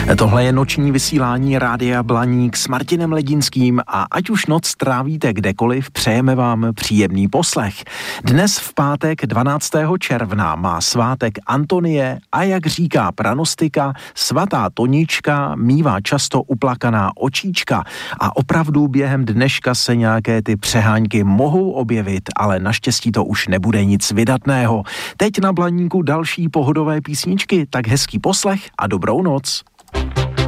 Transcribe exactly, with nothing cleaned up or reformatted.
Tohle je noční vysílání Rádia Blaník s Martinem Ledinským a ať už noc trávíte kdekoliv, přejeme vám příjemný poslech. Dnes v pátek dvanáctého června má svátek Antonie a jak říká pranostika, svatá Tonička mívá často uplakaná očíčka a opravdu během dneška se nějaké ty přehánky mohou objevit, ale naštěstí to už nebude nic vydatného. Teď na Blaníku další pohodové písničky, tak hezký poslech a dobrou noc.